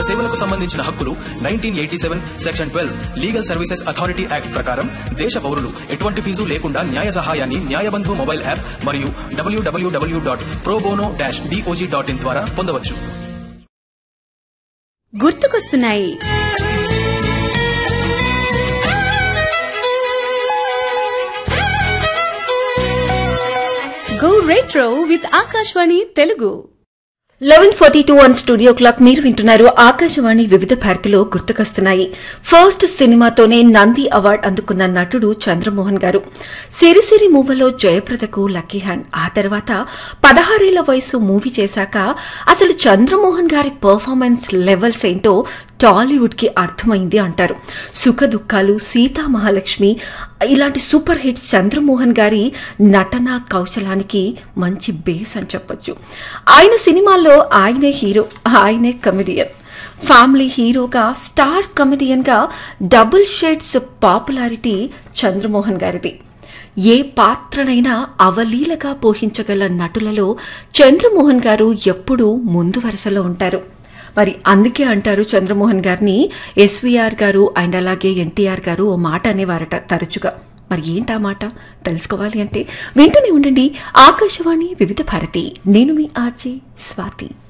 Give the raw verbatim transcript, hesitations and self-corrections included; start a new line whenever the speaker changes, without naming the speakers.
సేవలకు సంబంధించిన హక్కులు nineteen eighty seven section twelve legal services authority act ప్రకారం దేశ పౌరులు ఎటువంటి ఫీజు లేకుండా న్యాయ సహాయాన్ని న్యాయబంధు మొబైల్ యాప్ మరియు డబ్ల్యూడబ్ల్యూడబ్ల్యూ dot pro bono dash DOJ dot in ద్వారా పొందవచ్చు.
గుర్తుకొస్తున్నాయి go retro with Akashvani Telugu.
Eleven forty two on studio clock. మీరు వింటున్నారు ఆకాశవాణి వివిధ భారతిలో గుర్తుకొస్తున్నాయి. ఫస్ట్ సినిమాతోనే నంది అవార్డు అందుకున్న నటుడు చంద్రమోహన్ గారు. సిరిసిరి మూవీలో జయప్రదకు లక్కీ హ్యాండ్. ఆ తర్వాత పదహారేళ్ల వయసు మూవీ చేశాక అసలు చంద్రమోహన్ గారి పర్ఫార్మెన్స్ లెవెల్స్ ఏంటో టాలీవుడ్ కి అర్థమైంది అంటారు. సుఖ దుఃఖాలు, సీతా మహాలక్ష్మి ఇలాంటి సూపర్ హిట్స్ చంద్రమోహన్ గారి నటన కౌశలానికి మంచి బేస్ అని చెప్పొచ్చు. ఆయన సినిమాల్లో ఆయనే హీరో, ఆయనే కమెడియన్. ఫ్యామిలీ హీరోగా, స్టార్ కమెడియన్ గా డబుల్ షేడ్స్ పాపులారిటీ చంద్రమోహన్ గారిది. ఏ పాత్రనైనా అవలీలగా పోషించగల నటులలో చంద్రమోహన్ గారు ఎప్పుడూ ముందు వరుసలో ఉంటారు. మరి అందుకే అంటారు చంద్రమోహన్ గారిని ఎస్వీఆర్ గారు అండ్ అలాగే ఎన్టీఆర్ గారు ఓ మాట అనేవారట తరచుగా. మరి ఏంటా మాట తెలుసుకోవాలి అంటే వింటూనే ఉండండి ఆకాశవాణి వివిధ భారతి. నేను మీ ఆర్జే స్వాతి.